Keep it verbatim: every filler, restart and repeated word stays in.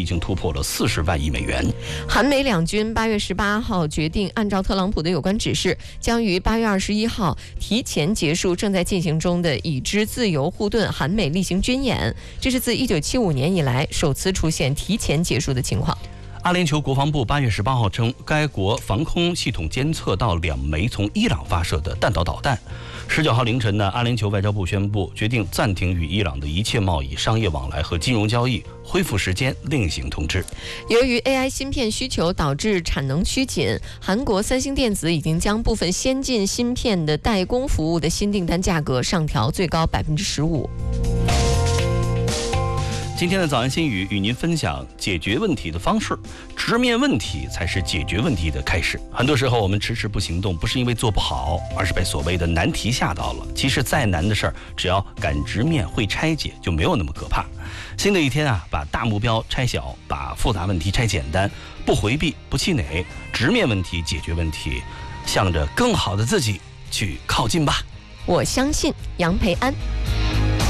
经突破了四十万亿美元。 韩美两军八月十八号决定，按照特朗普的有关指示，将于八月二十一号提前结束正在进行中的已知自由护盾韩美例行军演，这是自一九七五年以来首次出现提前结束的情况。 阿联酋国防部八月十八号称，该国防空系统监测到两枚从伊朗发射的弹道导弹。十九号凌晨呢，阿联酋外交部宣布决定暂停与伊朗的一切贸易、商业往来和金融交易，恢复时间另行通知。 由于 A I 芯片需求导致产能趋紧，韩国三星电子已经将部分先进芯片的代工服务的新订单价格上调最高百分之十五。 今天的早安心语与您分享解决问题的方式，直面问题才是解决问题的开始。很多时候我们迟迟不行动，不是因为做不好，而是被所谓的难题吓到了。其实再难的事儿，只要敢直面会拆解，就没有那么可怕。新的一天啊，把大目标拆小，把复杂问题拆简单，不回避不气馁，直面问题解决问题，向着更好的自己去靠近吧。 我相信杨培安。